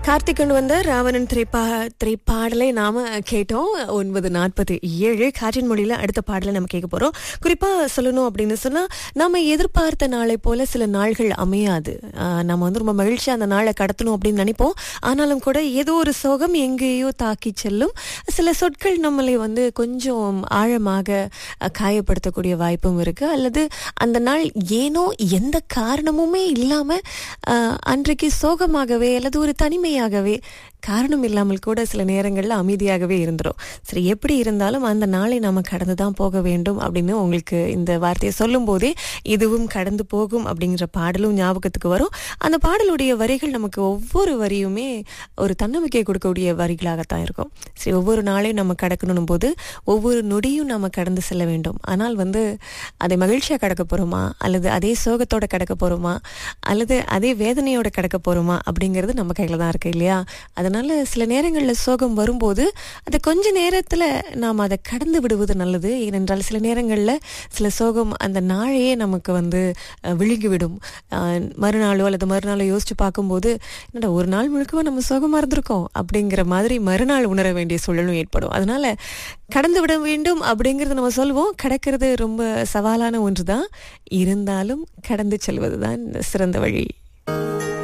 கார்த்திக் கொண்டு வந்த ராவணன் திரைப்பாடலை நாம கேட்டோம். 9:47 காற்றின் மொழியில அடுத்த பாடலை நம்ம கேட்க போறோம். குறிப்பா சொல்லணும் அப்படின்னு சொன்னா, நாம எதிர்பார்த்த நாளை போல சில நாள்கள் அமையாது. நம்ம ரொம்ப மகிழ்ச்சியா அந்த நாளை கடத்தணும் அப்படின்னு நினைப்போம். ஆனாலும் கூட ஏதோ ஒரு சோகம் எங்கேயோ தாக்கி செல்லும். சில சொற்கள் நம்மளை கொஞ்சம் ஆழமாக காயப்படுத்தக்கூடிய வாய்ப்பும் இருக்கு. அல்லது அந்த நாள் ஏனோ எந்த காரணமுமே இல்லாம அன்றைக்கு சோகமாகவே அல்லது ஒரு தனிமையாகவே காரணம் இல்லாமல் கூட சில நேரங்கள்ல அமைதியாகவே இருந்துரும். சரி, எப்படி இருந்தாலும் அந்த நாளை நாம கடந்துதான் போக வேண்டும் அப்படின்னு உங்களுக்கு இந்த வார்த்தையை சொல்லும் போதே இதுவும் கடந்து போகும் அப்படிங்கிற பாடலும் ஞாபகத்துக்கு வரும். அந்த பாடலுடைய வரிகள் நமக்கு ஒவ்வொரு வரியுமே ஒரு தன்னம்பிக்கை கொடுக்கக்கூடிய வரிகளாகத்தான் இருக்கும். சரி, ஒவ்வொரு நாளையும் நம்ம கடக்கணும் போது ஒவ்வொரு நொடியும் நம்ம கடந்து செல்ல வேண்டும். ஆனால் அதை மகிழ்ச்சியா கடக்க போறோமா, அல்லது அதே சோகத்தோட கடக்க போறோமா, அல்லது அதே வேதனையோட கடக்க போறோமா அப்படிங்கிறது நம்ம கையில தான் இருக்கு இல்லையா? அதனால சில நேரங்கள்ல சோகம் வரும்போது அது கொஞ்ச நேரத்துல நாம் அதை கடந்து விடுவது நல்லது. ஏனென்றால் சில நேரங்கள்ல சில சோகம் அந்த நாளையே நமக்கு விழுங்கிவிடும். மறுநாளோ அல்லது மறுநாளோ யோசிச்சு பார்க்கும்போது, என்னடா ஒரு நாள் முழுக்கவா நம்ம சோகமா இருந்திருக்கோம் அப்படிங்கிற மாதிரி மறுநாள் உணர வேண்டிய சூழலும் ஏற்படும். அதனால கடந்து விட வேண்டும் அப்படிங்கறத நம்ம சொல்லுவோம். கடக்கிறது ரொம்ப சவாலான ஒன்றுதான். இருந்தாலும் கடந்து செல்வதுதான் சிறந்த வழி.